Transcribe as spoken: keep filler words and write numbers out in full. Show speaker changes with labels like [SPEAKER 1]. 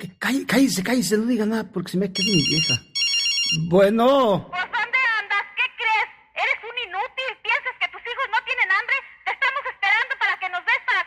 [SPEAKER 1] Cállese, cállese, cállese, no diga nada porque se me queda mi vieja. Bueno.